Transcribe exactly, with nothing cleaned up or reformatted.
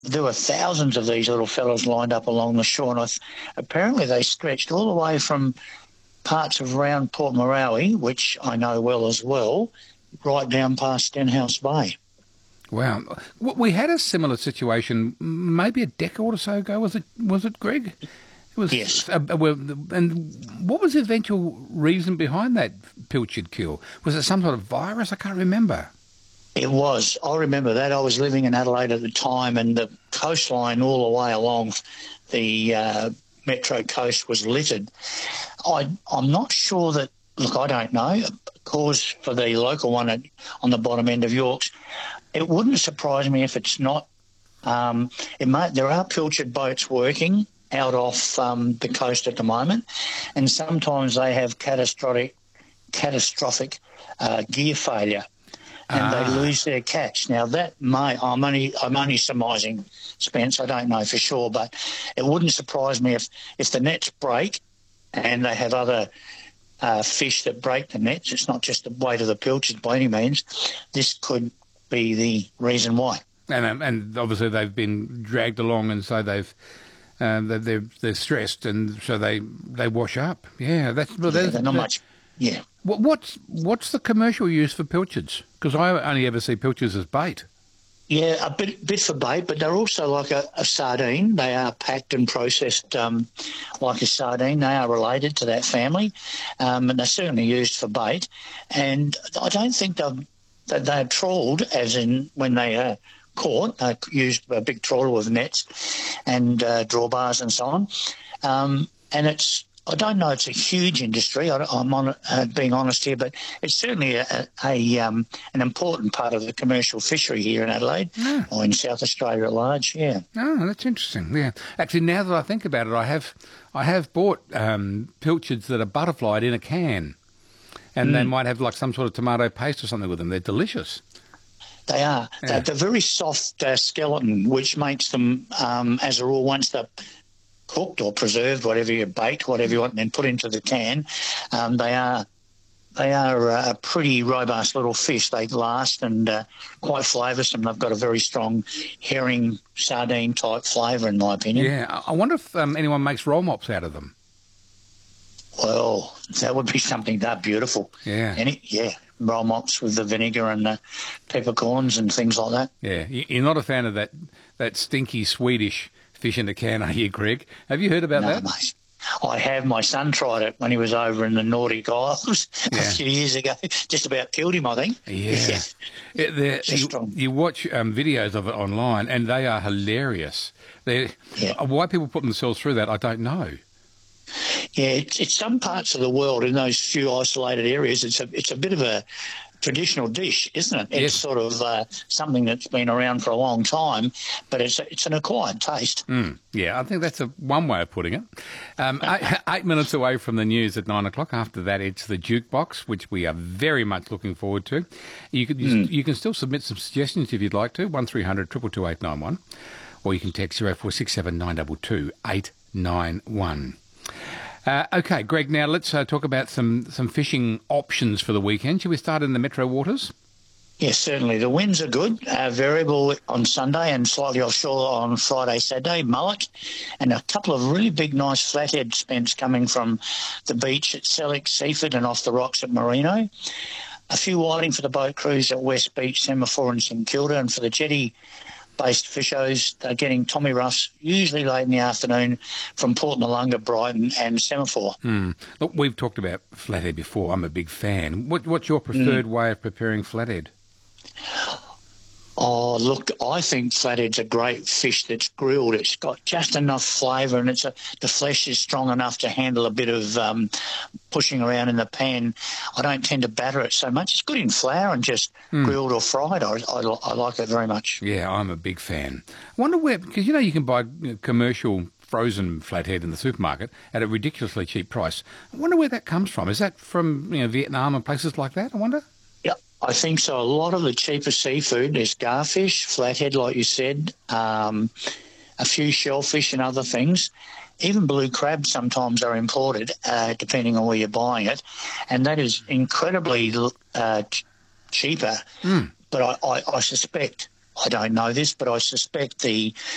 There were thousands of these little fellas lined up along the shore, and I th- apparently they stretched all the way from parts of around Port Morawi, which I know well as well, right down past Stenhouse Bay. Wow. W- We had a similar situation maybe a decade or so ago, was it, was it Greg? It was, Yes. Uh, uh, well, and what was the eventual reason behind that pilchard kill? Was it some sort of virus? I can't remember. It was. I remember that. I was living in Adelaide at the time, and the coastline all the way along the uh, Metro Coast was littered. I, I'm not sure that, look, I don't know, cause for the local one at, on the bottom end of Yorks. It wouldn't surprise me if it's not. Um, it may, there are pilchard boats working out off um, the coast at the moment, and sometimes they have catastrophic, catastrophic uh, gear failure, and Ah. they lose their catch. Now that may I'm only I'm only surmising, Spence. I don't know for sure, but it wouldn't surprise me if if the nets break, and they have other uh, fish that break the nets. It's not just the weight of the pilchard by any means. This could be the reason why. And um, and obviously they've been dragged along, and so they've um, they're, they're they're stressed, and so they they wash up. Yeah, that's well, Yeah, that's they're not that- much. Yeah. What, what's what's the commercial use for pilchards? Because I only ever see pilchards as bait. Yeah, a bit, bit for bait, but they're also like a, a sardine. They are packed and processed um, like a sardine. They are related to that family, um, and they're certainly used for bait. And I don't think they've, that they're trawled, as in when they are caught. They used a big trawler with nets and uh, drawbars and so on. Um, and it's I don't know it's a huge industry, I, I'm on, uh, being honest here, but it's certainly a, a um, an important part of the commercial fishery here in Adelaide Yeah. or in South Australia at large, yeah. Oh, that's interesting. Yeah, actually, now that I think about it, I have I have bought um, pilchards that are butterflied in a can, and they might have like some sort of tomato paste or something with them. They're delicious. They are. Yeah. They're, they're very soft uh, skeleton, which makes them, um, as a rule, once they're cooked or preserved, whatever you baked, whatever you want, and then put into the can, um, they are they are uh, a pretty robust little fish. They last and uh, quite flavoursome. They've got a very strong herring, sardine type flavour, in my opinion. Yeah, I I wonder if um, anyone makes roll mops out of them. Well, that would be something that beautiful. Yeah. Any, yeah, roll mops with the vinegar and the peppercorns and things like that. Yeah, You- you're not a fan of that that stinky Swedish fish in a can, are you, Greg? Have you heard about No, that? mate. I have. My son tried it when he was over in the Nordic Isles Yeah. a few years ago. Just about killed him, I think. Yeah. Yeah, they're- It's you, strong. you watch um, videos of it online, and they are hilarious. They're, Yeah. Why people put themselves through that, I don't know. Yeah, it's, it's some parts of the world in those few isolated areas. It's a it's a bit of a traditional dish, isn't it? It's Yes. sort of uh, something that's been around for a long time, but it's it's an acquired taste. Mm, yeah, I think that's a, one way of putting it. Um, eight, eight minutes away from the news at nine o'clock. After that, it's the Jukebox, which we are very much looking forward to. You can, you, you can still submit some suggestions if you'd like to, one three hundred two two eight nine one, or you can text zero four six seven nine two two eight nine one. Uh, okay, Greg, now let's uh, talk about some, some fishing options for the weekend. Shall we start in the metro waters? Yes, certainly. The winds are good, uh, variable on Sunday and slightly offshore on Friday, Saturday, mullet, and a couple of really big, nice flathead spents coming from the beach at Selleck, Seaford and off the rocks at Merino. A few whiting for the boat crews at West Beach, Semaphore and St Kilda, and for the jetty-based fishers, they're getting Tommy Ruffs usually late in the afternoon from Port Noarlunga, Brighton and Semaphore. Hmm. Look, we've talked about flathead before. I'm a big fan. What, what's your preferred way of preparing flathead? Oh, look, I think flathead's a great fish that's grilled. It's got just enough flavour and it's a, the flesh is strong enough to handle a bit of um, pushing around in the pan. I don't tend to batter it so much. It's good in flour and just grilled or fried. I, I, I like it very much. Yeah, I'm a big fan. I wonder where, because you know you can buy you know, commercial frozen flathead in the supermarket at a ridiculously cheap price. I wonder where that comes from. Is that from you know Vietnam and places like that, I wonder? Yeah, I think so. A lot of the cheaper seafood, there's garfish, flathead, like you said, um, a few shellfish and other things. Even blue crab sometimes are imported, uh, depending on where you're buying it, and that is incredibly uh, ch- cheaper. But I, I, I suspect, I don't know this, but I suspect the